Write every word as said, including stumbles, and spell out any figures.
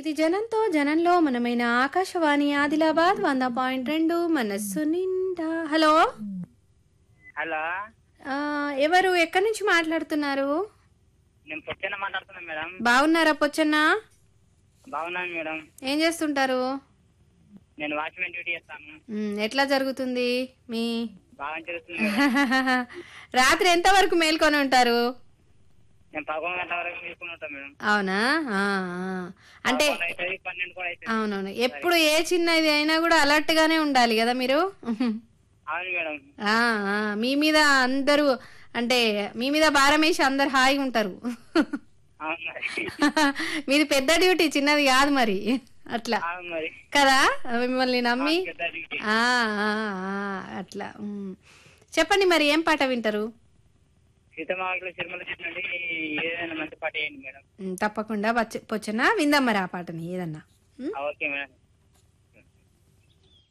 ఇది జనంతో జనంలో మనమైన ఆకాశవాణి ఆదిలాబాద్ వంద పాయింట్ రెండు మనస్సు నిండా. హలో హలో, ఆ, ఎవరు ఎక్కడి నుంచి మాట్లాడుతున్నారు? నేను పొచ్చన్న మాట్లాడుతున్నాను మేడం. బాగున్నారా పొచ్చన్న? బాగున్నాను మేడం. ఏం చేస్తుంటారు? నేను వాచ్మెన్ డ్యూటీ చేస్తాను. ఉమ్, ఎట్లా జరుగుతుంది మీ బాగా జరుగుతుంది మేడం. రాత్రి ఎంత వరకు మేల్కొని ఉంటారు? నేను పదకొండు గంటల వరకు తీసుకుని ఉంటాను మేడం. అవునా? ఆ, ఆ. అంటే పదకొండు అవుతుంది, పన్నెండు కూడా అవుతుంది. అవునవును, ఎప్పుడు ఏ చిన్నది అయినా కూడా అలర్ట్ గానే ఉండాలి కదా మీరు. అవును మేడం. ఆ, ఆ, మీ మీద అందరూ అంటే మీ మీద భారం వేసి అందరు హాయిగా ఉంటారు. అవును మరి. మీది పెద్ద డ్యూటీ, చిన్నది కాదు మరి. అట్లా అవును మరి. కదా, మిమ్మల్ని నమ్మి. అవును, పెద్ద డ్యూటీ. ఆ, ఆ, ఆ, అట్లా. ఉమ్. చెప్పండి మరి ఏం పాట వింటారు? సీతమాకులు సిరిమల చెట్టు నుండి ఏదైనా మంచి పాట వేయండి మేడం. ఉమ్, తప్పకుండా వచ్చ- పొచ్చనా విందాం మరి ఆ పాటని ఏదన్నా. ఉమ్. ఆ, ఓకే మేడం.